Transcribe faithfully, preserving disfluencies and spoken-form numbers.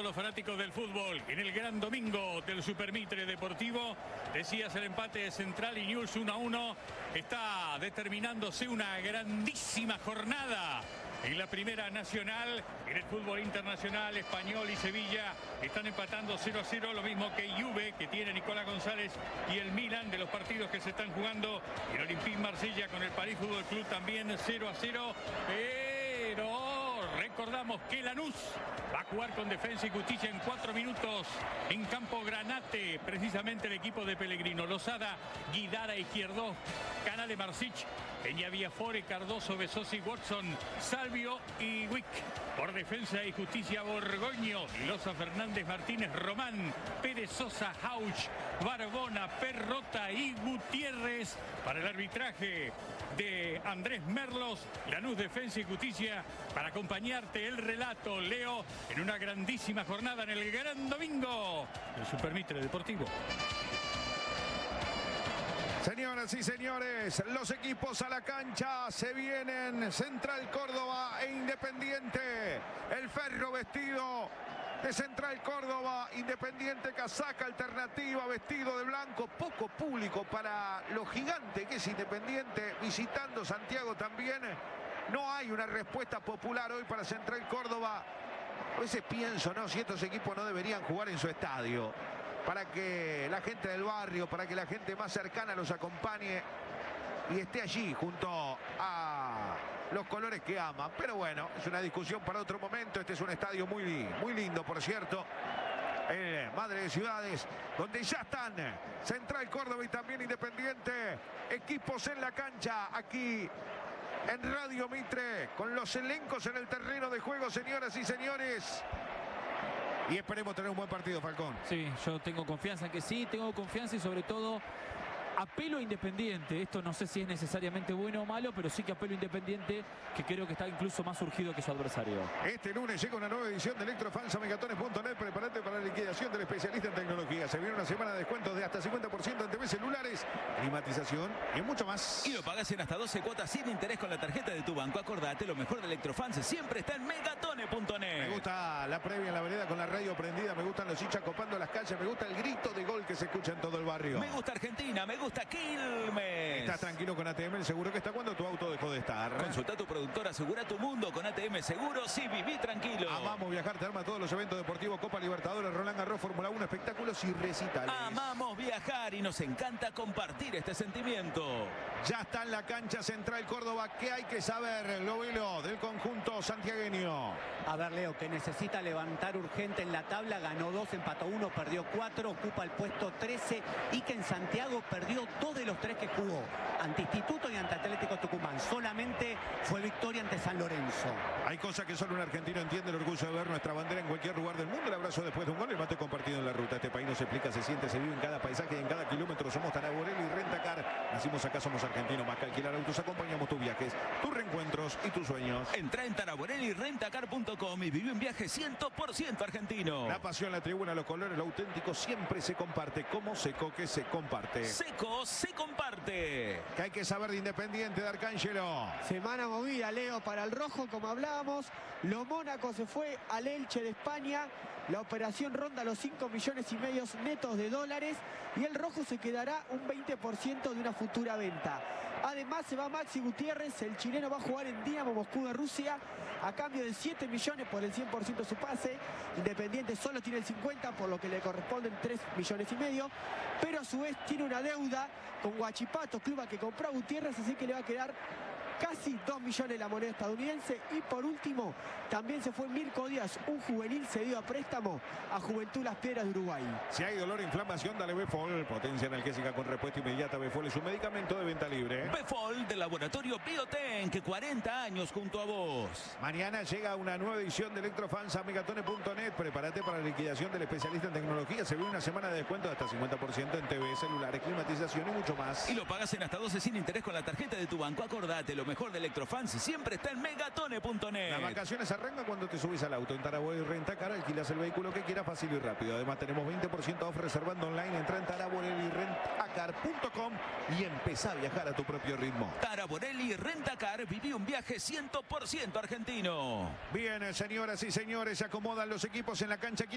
los fanáticos del fútbol. En el gran domingo del Super Mitre Deportivo, decías el empate de Central y Newell's uno a uno. Está determinándose una grandísima jornada en la Primera Nacional. En el fútbol internacional, Español y Sevilla están empatando cero a cero, lo mismo que Juve, que tiene Nicolás González, y el Milan, de los partidos que se están jugando. Y el Olympique Marsella con el París Fútbol Club también cero a cero. Pero recordamos que Lanús va a jugar con Defensa y Justicia en cuatro minutos en Campo Granate, precisamente el equipo de Pellegrino. Lozada, Guidara, Izquierdo, Canale, Marsic, Peña, Viafore, Cardoso, Besosi, Watson, Salvio y Wick. Por Defensa y Justicia, Borgoño, Loza, Fernández, Martínez, Román, Pérez, Sosa, Hauch, Barbona, Perrota y Gutiérrez. Para el arbitraje de Andrés Merlos, Lanús, Defensa y Justicia, para acompañarte el relato, Leo, en una grandísima jornada en el gran domingo del Super Mitre Deportivo. Señoras y señores, los equipos a la cancha se vienen. Central Córdoba e Independiente. El Ferro vestido de Central Córdoba, Independiente casaca alternativa, vestido de blanco. Poco público para lo gigante que es Independiente, visitando Santiago también. No hay una respuesta popular hoy para Central Córdoba. A veces pienso, ¿no?, si estos equipos no deberían jugar en su estadio, para que la gente del barrio, para que la gente más cercana los acompañe y esté allí junto a los colores que aman. Pero bueno, es una discusión para otro momento. Este es un estadio muy, muy lindo, por cierto. Eh, Madre de Ciudades, donde ya están Central Córdoba y también Independiente. Equipos en la cancha aquí en Radio Mitre, con los elencos en el terreno de juego, señoras y señores. Y esperemos tener un buen partido, Falcón. Sí, yo tengo confianza en que sí, tengo confianza y sobre todo apelo a Independiente. Esto no sé si es necesariamente bueno o malo, pero sí que apelo a Independiente, que creo que está incluso más urgido que su adversario. Este lunes llega una nueva edición de Electrofans a megatones punto net. Prepárate para la liquidación del especialista en tecnología. Se viene una semana de descuentos de hasta cincuenta por ciento en T V celulares, climatización y mucho más. Y lo pagas en hasta doce cuotas sin interés con la tarjeta de tu banco. Acordate, lo mejor de Electrofans siempre está en megatones punto net. Me gusta la previa en la vereda con la radio prendida. Me gustan los hinchas copando las calles. Me gusta el grito de gol que se escucha en todo el barrio. Me gusta Argentina, me gusta Quilmes. Estás tranquilo con A T M, el seguro que está cuando tu auto dejó de estar. Consulta a tu productor, asegura tu mundo con A T M Seguros y viví tranquilo. Amamos viajar, te arma todos los eventos deportivos, Copa Libertadores, Roland Garros, Fórmula uno, espectáculos y recitales. Amamos viajar y nos encanta compartir este sentimiento. Ya está en la cancha Central Córdoba. ¿Qué hay que saber, Globelo, del conjunto santiagueño? A ver, Leo, que necesita levantar urgente en la tabla. Ganó dos, empató uno, perdió cuatro, ocupa el puesto trece. Y que en Santiago perdió dos de los tres que jugó, ante Instituto y ante Atlético Tucumán. Solamente fue victoria ante San Lorenzo. Hay cosas que solo un argentino entiende: el orgullo de ver nuestra bandera en cualquier lugar del mundo. El abrazo después de un gol, el mate compartido en la ruta. Este país no se explica, se siente, se vive en cada paisaje y en cada kilómetro. Somos Taraborelli y Rentacar. Nacimos acá, somos argentinos. Más que alquilar autos, acompañamos tus viajes, tus reencuentros y tus sueños. Entra en Taraborelli y Rentacar punto com y vive un viaje cien por ciento argentino. La pasión, la tribuna, los colores, lo auténtico siempre se comparte. Como Seco, que se comparte. Seco se comparte. ¿Qué hay que saber de Independiente, de Arcángelo? Semana movida, Leo, para el rojo, como hablábamos. Lo Mónaco se fue al Elche de España. La operación ronda los cinco millones y medio netos de dólares. Y el rojo se quedará un veinte por ciento de una futura venta. Además se va Maxi Gutiérrez. El chileno va a jugar en Dinamo Moscú de Rusia a cambio de siete millones por el cien por ciento de su pase. Independiente solo tiene el cincuenta, por lo que le corresponden tres millones y medio. Pero a su vez tiene una deuda con Huachipato, club a que compró a Gutiérrez, así que le va a quedar casi dos millones la moneda estadounidense. Y por último, también se fue Mirko Díaz, un juvenil cedido a préstamo a Juventud Las Piedras de Uruguay. Si hay dolor e inflamación, dale Befol. Potencia analgésica con respuesta inmediata. Befol es un medicamento de venta libre. Befol del laboratorio Bioten, que cuarenta años junto a vos. Mañana llega una nueva edición de Electrofans a megatones punto net. Prepárate para la liquidación del especialista en tecnología. Se viene una semana de descuento de hasta cincuenta por ciento en T V, celulares, climatización y mucho más. Y lo pagas en hasta doce sin interés con la tarjeta de tu banco. Acordate, lo mejor de Electrofans siempre está en megatones punto net. Las vacaciones arrancan cuando te subes al auto. En Taraborelli Rentacar alquilas el vehículo que quieras fácil y rápido. Además tenemos veinte por ciento off reservando online. Entra en Taraborelli Rentacar punto com y empezá a viajar a tu propio ritmo. Taraborelli Rentacar, viví un viaje cien por ciento argentino. Bien, señoras y señores, se acomodan los equipos en la cancha.